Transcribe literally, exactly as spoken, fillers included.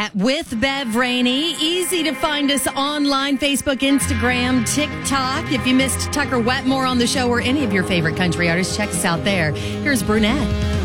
at With Bev Rainey. Easy to find us online, Facebook, Instagram, TikTok. If you missed Tucker Wetmore on the show or any of your favorite country artists, check us out there. Here's Brunette.